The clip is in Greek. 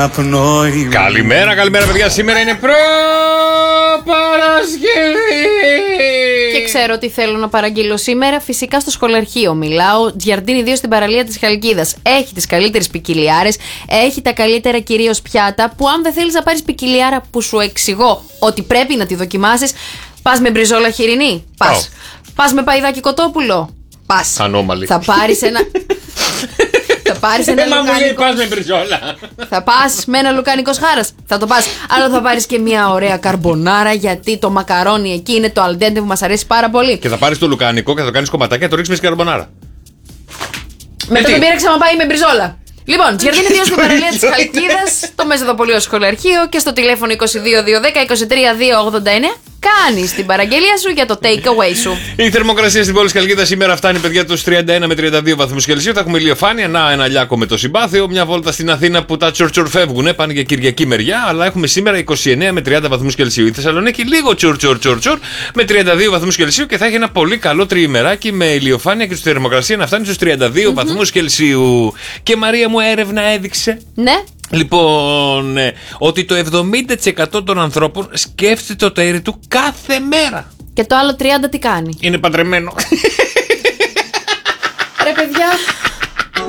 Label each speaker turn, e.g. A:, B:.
A: Καλημέρα, καλημέρα παιδιά. Σήμερα είναι Παρασκευή.
B: Και ξέρω τι θέλω να παραγγείλω σήμερα. Φυσικά στο σχολαρχείο μιλάω. Τζιαρντίνι 2 στην παραλία της Χαλκίδας. Έχει τις καλύτερες ποικιλιάρες. Έχει τα καλύτερα κυρίως πιάτα. Που αν δεν θέλεις να πάρεις ποικιλιάρα που σου εξηγώ ότι πρέπει να τη δοκιμάσεις, πας με μπριζόλα χοιρινή. Πας. Πας με παϊδάκι κοτόπουλο. Πας.
A: Ανώμαλη.
B: Θα πάρεις ένα. Θα πάρεις ένα λουκάνικο.
A: Πας με μπριζόλα.
B: Θα πας με ένα λουκάνικο χάρας. Θα το πας. Αλλά θα πάρεις και μια ωραία καρμπονάρα. Γιατί το μακαρόνι εκεί είναι το αλντέντε που μας αρέσει πάρα πολύ.
A: Και θα πάρεις το λουκάνικο και θα το κάνεις κομματάκια και θα το ρίξεις με καρμπονάρα.
B: Μετά τον πήραξα να πάει με μπριζόλα. Λοιπόν, Τζιαρντίνι 2 στην παραλία της Χαλκίδας, το Μεσοδοπολείο Σχολαρχείο και στο τηλέφωνο 22-210-23-289 κάνεις την παραγγελία σου για το take away σου.
A: Η θερμοκρασία στην πόλη της Χαλκίδας σήμερα φτάνει, παιδιά, τους 31 με 32 βαθμούς Κελσίου. Θα έχουμε ηλιοφάνεια, ένα λιάκο με το συμπάθειο. Μια βόλτα στην Αθήνα που τα τσουρτσουρ φεύγουν, πάνε για Κυριακή μεριά. Αλλά έχουμε σήμερα 29 με 30 βαθμούς Κελσίου. Η Θεσσαλονίκη λίγο τσουρτσουρ με 32 βαθμούς Κελσίου και θα έχει ένα πολύ καλό τριημεράκι με ηλιοφάνεια και στη θερμοκρασία να φτάνει στους 32 βαθμούς Κελσίου. Και Μαρία μου, έρευνα έδειξε.
B: Ναι.
A: Λοιπόν, ότι το 70% των ανθρώπων σκέφτεται το τέρι του κάθε μέρα.
B: Και το άλλο 30% τι κάνει?
A: Είναι παντρεμένο.